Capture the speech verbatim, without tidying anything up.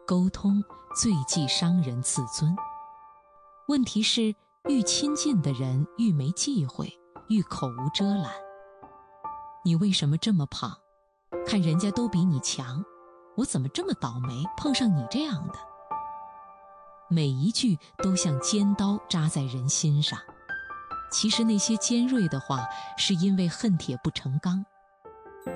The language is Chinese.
沟通最忌伤人自尊。问题是，愈亲近的人愈没忌讳，愈口无遮拦。你为什么这么胖？看人家都比你强，我怎么这么倒霉，碰上你这样的？每一句都像尖刀扎在人心上。其实那些尖锐的话，是因为恨铁不成钢，